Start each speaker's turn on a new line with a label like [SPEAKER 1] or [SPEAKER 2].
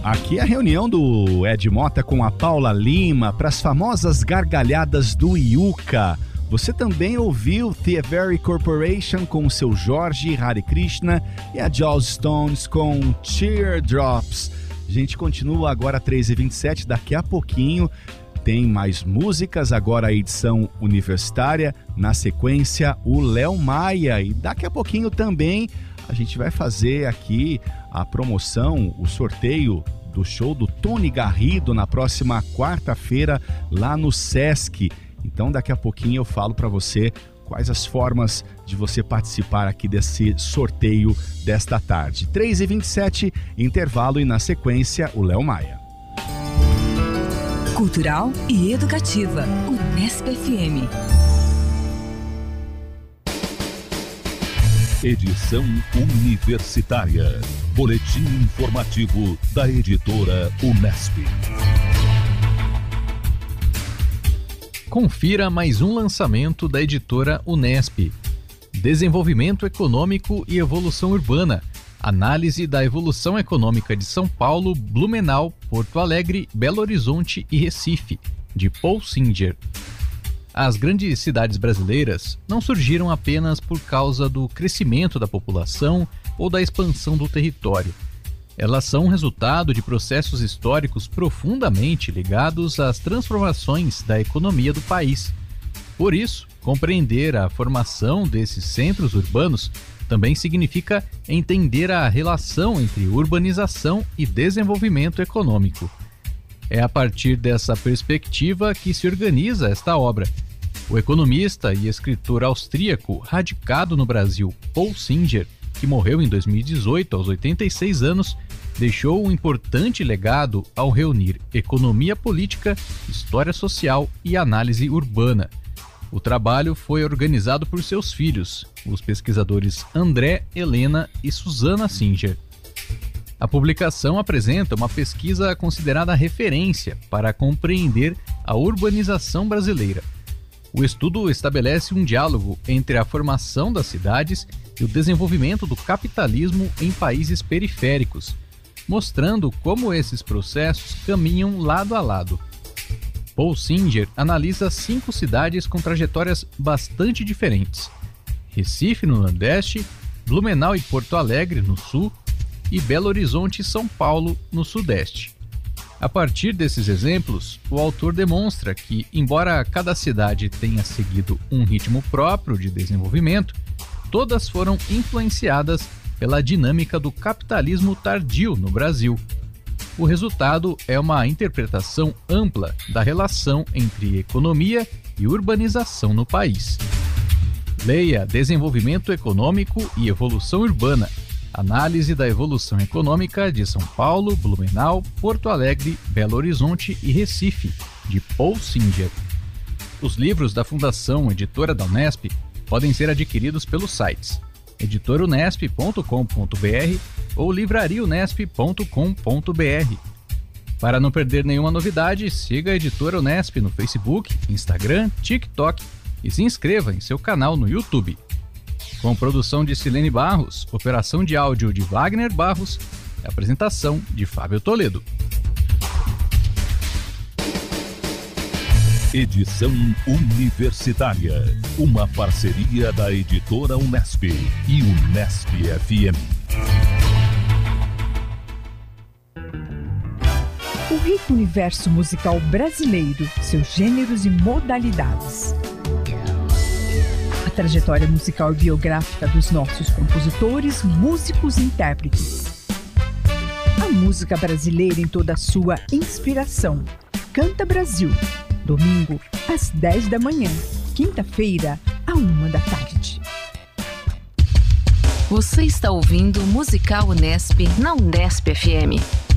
[SPEAKER 1] Aqui é a reunião do Ed Mota com a Paula Lima para as famosas gargalhadas do Yuka. Você também ouviu The Very Corporation com o seu Jorge Hare Krishna e a Joss Stones com Teardrops. A gente continua agora 3h27, daqui a pouquinho tem mais músicas, agora a edição universitária, na sequência o Léo Maia e daqui a pouquinho também a gente vai fazer aqui a promoção, o sorteio do show do Tony Garrido na próxima quarta-feira lá no Sesc. Então daqui a pouquinho eu falo para você quais as formas de você participar aqui desse sorteio desta tarde. 3h27, intervalo e na sequência o Léo Maia.
[SPEAKER 2] Cultural e educativa, Unesp FM.
[SPEAKER 3] Edição Universitária. Boletim informativo da editora Unesp.
[SPEAKER 4] Confira mais um lançamento da editora Unesp. Desenvolvimento econômico e evolução urbana. Análise da evolução econômica de São Paulo, Blumenau, Porto Alegre, Belo Horizonte e Recife, de Paul Singer. As grandes cidades brasileiras não surgiram apenas por causa do crescimento da população ou da expansão do território. Elas são resultado de processos históricos profundamente ligados às transformações da economia do país. Por isso, compreender a formação desses centros urbanos também significa entender a relação entre urbanização e desenvolvimento econômico. É a partir dessa perspectiva que se organiza esta obra. O economista e escritor austríaco radicado no Brasil, Paul Singer, que morreu em 2018 aos 86 anos, deixou um importante legado ao reunir economia política, história social e análise urbana. O trabalho foi organizado por seus filhos, os pesquisadores André, Helena e Susana Singer. A publicação apresenta uma pesquisa considerada referência para compreender a urbanização brasileira. O estudo estabelece um diálogo entre a formação das cidades e o desenvolvimento do capitalismo em países periféricos, mostrando como esses processos caminham lado a lado. Paul Singer analisa 5 cidades com trajetórias bastante diferentes: Recife, no Nordeste, Blumenau e Porto Alegre, no Sul, e Belo Horizonte e São Paulo, no Sudeste. A partir desses exemplos, o autor demonstra que, embora cada cidade tenha seguido um ritmo próprio de desenvolvimento, todas foram influenciadas pela dinâmica do capitalismo tardio no Brasil. O resultado é uma interpretação ampla da relação entre economia e urbanização no país. Leia Desenvolvimento Econômico e Evolução Urbana. Análise da evolução econômica de São Paulo, Blumenau, Porto Alegre, Belo Horizonte e Recife, de Paul Singer. Os livros da Fundação Editora da Unesp podem ser adquiridos pelos sites editorunesp.com.br ou livrariaunesp.com.br. Para não perder nenhuma novidade, siga a Editora Unesp no Facebook, Instagram, TikTok e se inscreva em seu canal no YouTube. Com produção de Silene Barros, operação de áudio de Wagner Barros e apresentação de Fábio Toledo.
[SPEAKER 3] Edição Universitária, uma parceria da editora Unesp e Unesp FM.
[SPEAKER 5] O rico universo musical brasileiro, seus gêneros e modalidades. A trajetória musical e biográfica dos nossos compositores, músicos e intérpretes. A música brasileira em toda a sua inspiração. Canta Brasil. Domingo, às 10 da manhã. Quinta-feira, à 1 da tarde.
[SPEAKER 2] Você está ouvindo Musical Unesp na Unesp FM.